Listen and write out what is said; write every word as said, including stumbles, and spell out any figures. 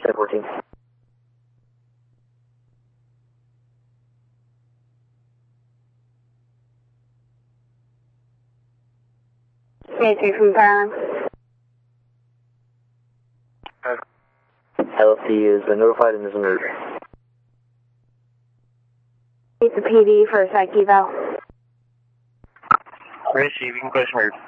ten fourteen. eighty-three from Thailand. L F C is notified and is en route. It's a P D for a psych eval. Receiving, question mark.